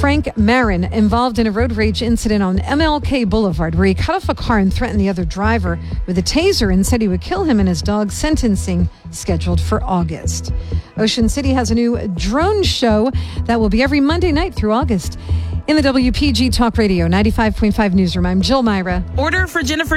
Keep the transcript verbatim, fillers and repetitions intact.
Frank Marin, involved in a road rage incident on M L K Boulevard where he cut off a car and threatened the other driver with a taser and said he would kill him and his dog. Sentencing scheduled for August. Ocean City has a new drone show that will be every Monday night through August. In the W P G Talk Radio ninety-five point five newsroom, I'm Jill Myra. Order for Jennifer